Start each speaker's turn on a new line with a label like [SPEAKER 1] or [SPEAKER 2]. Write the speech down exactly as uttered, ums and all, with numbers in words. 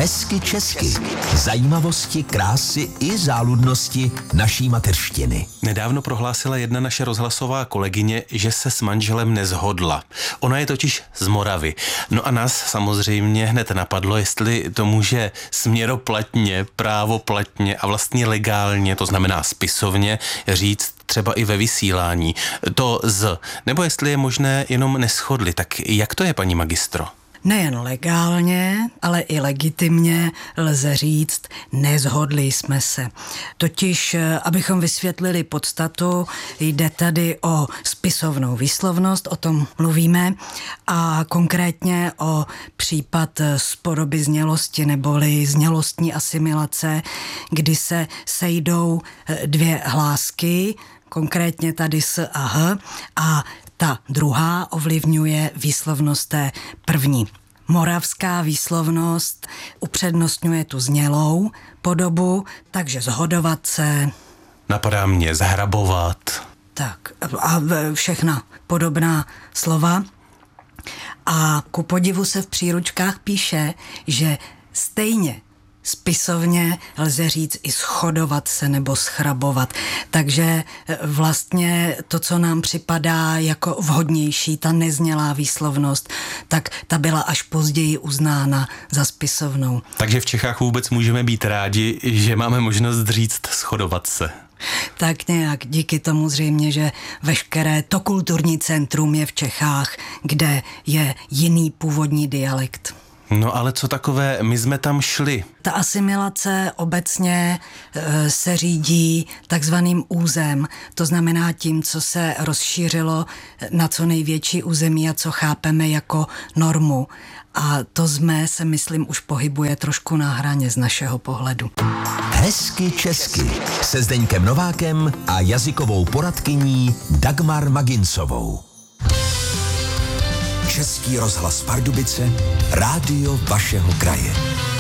[SPEAKER 1] Hezky česky. Zajímavosti, krásy i záludnosti naší mateřštiny.
[SPEAKER 2] Nedávno prohlásila jedna naše rozhlasová kolegyně, že se s manželem nezhodla. Ona je totiž z Moravy. No a nás samozřejmě hned napadlo, jestli to může směroplatně, právoplatně a vlastně legálně, to znamená spisovně, říct třeba i ve vysílání. To z, nebo jestli je možné jenom neshodli. Tak jak to je, paní magistro?
[SPEAKER 3] Nejen legálně, ale i legitimně lze říct, nezhodli jsme se. Totiž, abychom vysvětlili podstatu, jde tady o spisovnou výslovnost, o tom mluvíme, a konkrétně o případ spodoby znělosti neboli znělostní asimilace, kdy se sejdou dvě hlásky, konkrétně tady s a h, a ta druhá ovlivňuje výslovnost té první. Moravská výslovnost upřednostňuje tu znělou podobu, takže zhodovat se.
[SPEAKER 2] Napadá mě zhrabovat.
[SPEAKER 3] Tak a všechna podobná slova. A ku podivu se v příručkách píše, že stejně spisovně lze říct i shodovat se nebo schrabovat. Takže vlastně to, co nám připadá jako vhodnější, ta neznělá výslovnost, tak ta byla až později uznána za spisovnou.
[SPEAKER 2] Takže v Čechách vůbec můžeme být rádi, že máme možnost říct shodovat se.
[SPEAKER 3] Tak nějak díky tomu zřejmě, že veškeré to kulturní centrum je v Čechách, kde je jiný původní dialekt.
[SPEAKER 2] No ale co takové, my jsme tam šli.
[SPEAKER 3] Ta asimilace obecně e, se řídí takzvaným územ, to znamená tím, co se rozšířilo na co největší území a co chápeme jako normu. A to jsme se, myslím, už pohybuje trošku na hraně z našeho pohledu.
[SPEAKER 1] Hezky česky se Zdeňkem Novákem a jazykovou poradkyní Dagmar Magincovou. Český rozhlas Pardubice, rádio vašeho kraje.